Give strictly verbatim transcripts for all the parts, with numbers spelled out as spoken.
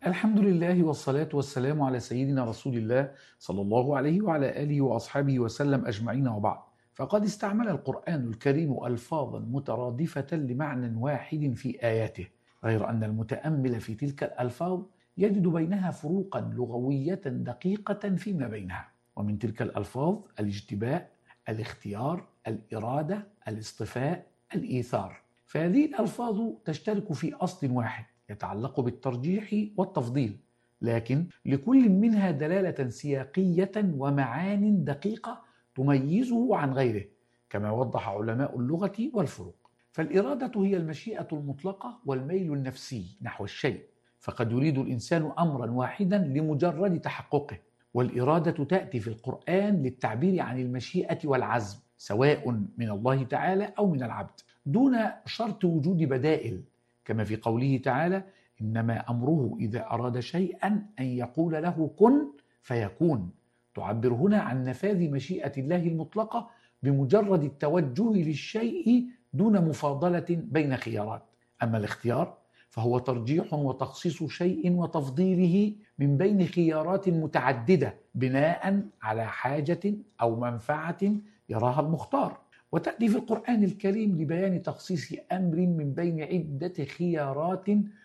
الحمد لله والصلاة والسلام على سيدنا رسول الله صلى الله عليه وعلى آله وأصحابه وسلم أجمعين، وبعد. فقد استعمل القرآن الكريم ألفاظا مترادفة لمعنى واحد في آياته، غير أن المتأمل في تلك الألفاظ يجد بينها فروقا لغوية دقيقة فيما بينها. ومن تلك الألفاظ الاجتباء، الاختيار، الإرادة، الاصطفاء، الإيثار. فهذه الألفاظ تشترك في أصل واحد يتعلق بالترجيح والتفضيل، لكن لكل منها دلالة سياقية ومعان دقيقة تميزه عن غيره، كما وضح علماء اللغة والفروق. فالإرادة هي المشيئة المطلقة والميل النفسي نحو الشيء، فقد يريد الإنسان أمرا واحدا لمجرد تحققه، والإرادة تأتي في القرآن للتعبير عن المشيئة والعزم، سواء من الله تعالى أو من العبد، دون شرط وجود بدائل، كما في قوله تعالى: إنما أمره إذا أراد شيئا أن يقول له كن فيكون. تعبر هنا عن نفاذ مشيئة الله المطلقة بمجرد التوجه للشيء دون مفاضلة بين خيارات. أما الاختيار فهو ترجيح وتخصيص شيء وتفضيله من بين خيارات متعددة بناء على حاجة أو منفعة يراها المختار. وتأتي في القرآن الكريم لبيان تخصيص أمر من بين عدة خيارات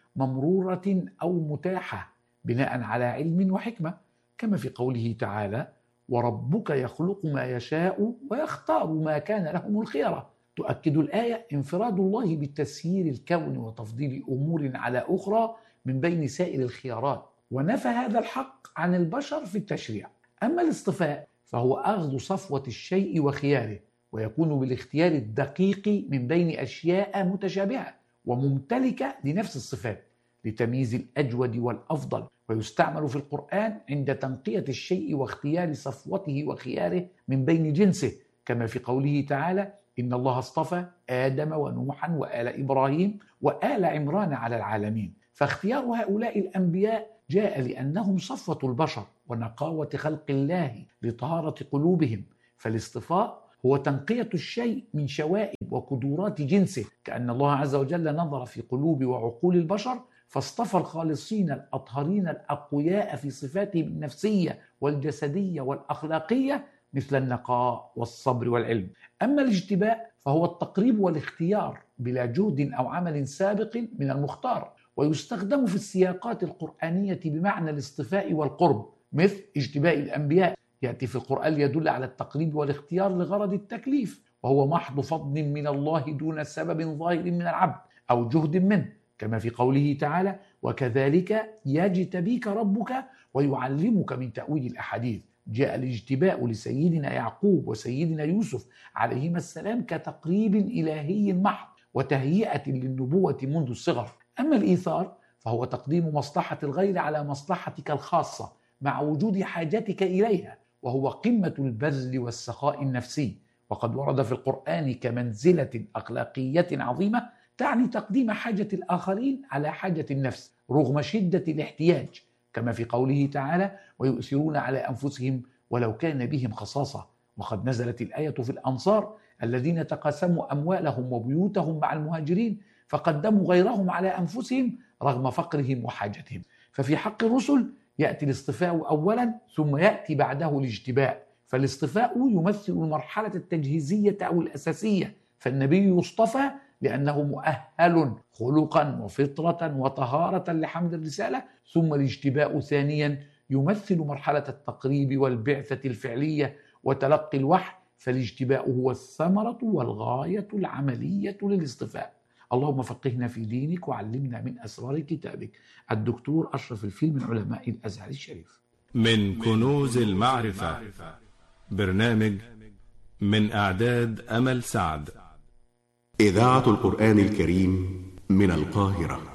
ممرورة أو متاحة بناء على علم وحكمة، كما في قوله تعالى: وربك يخلق ما يشاء ويختار ما كان لهم الخيرة. تؤكد الآية انفراد الله بالتسيير الكون وتفضيل أمور على أخرى من بين سائر الخيارات، ونفى هذا الحق عن البشر في التشريع. أما الاصطفاء فهو أخذ صفوة الشيء وخياره، ويكون بالاختيار الدقيق من بين أشياء متشابهة وممتلكة لنفس الصفات لتمييز الأجود والأفضل، ويستعمل في القرآن عند تنقية الشيء واختيار صفوته وخياره من بين جنسه، كما في قوله تعالى: إن الله اصطفى آدم ونوحا وآل إبراهيم وآل عمران على العالمين. فاختيار هؤلاء الأنبياء جاء لأنهم صفوة البشر ونقاوة خلق الله لطهارة قلوبهم. فالاصطفاء هو تنقية الشيء من شوائب وقدرات جنسه، كأن الله عز وجل نظر في قلوب وعقول البشر فاصطفى الخالصين الأطهرين الأقوياء في صفاتهم النفسية والجسدية والأخلاقية، مثل النقاء والصبر والعلم. أما الاجتباء فهو التقريب والاختيار بلا جهد أو عمل سابق من المختار، ويستخدم في السياقات القرآنية بمعنى الاصطفاء والقرب، مثل اجتباء الأنبياء، يأتي في القرآن يدل على التقريب والاختيار لغرض التكليف، وهو محض فضل من الله دون سبب ظاهر من العبد أو جهد منه، كما في قوله تعالى: وكذلك يجتبيك ربك ويعلمك من تأويل الأحاديث. جاء الاجتباء لسيدنا يعقوب وسيدنا يوسف عليهما السلام كتقريب إلهي محض وتهيئة للنبوة منذ الصغر. أما الإيثار فهو تقديم مصلحة الغير على مصلحتك الخاصة مع وجود حاجتك إليها، وهو قمة البذل والسخاء النفسي، وقد ورد في القرآن كمنزلة أخلاقية عظيمة تعني تقديم حاجة الآخرين على حاجة النفس رغم شدة الاحتياج، كما في قوله تعالى: ويؤثرون على أنفسهم ولو كان بهم خصاصة. وقد نزلت الآية في الأنصار الذين تقاسموا أموالهم وبيوتهم مع المهاجرين فقدموا غيرهم على أنفسهم رغم فقرهم وحاجتهم. ففي حق الرسل يأتي الاصطفاء أولا ثم يأتي بعده الاجتباء. فالاصطفاء يمثل المرحلة التجهيزية أو الأساسية، فالنبي يصطفى لأنه مؤهل خلقا وفطرة وطهارة لحمل الرسالة. ثم الاجتباء ثانيا يمثل مرحلة التقريب والبعثة الفعلية وتلقي الوحي، فالاجتباء هو الثمرة والغاية العملية للاصطفاء. اللهم فقهنا في دينك وعلمنا من أسرار كتابك. الدكتور أشرف الفيل من علماء الأزهر الشريف. من كنوز المعرفة، برنامج من إعداد أمل سعد. إذاعة القرآن الكريم من القاهرة.